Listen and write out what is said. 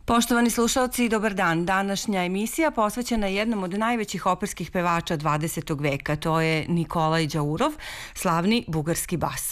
Poštovani slušalci, dobar dan. Današnja emisija posvećena je jednom od najvećih operskih pevača 20. veka. To je Nikolaj Đaurov, slavni bugarski bas.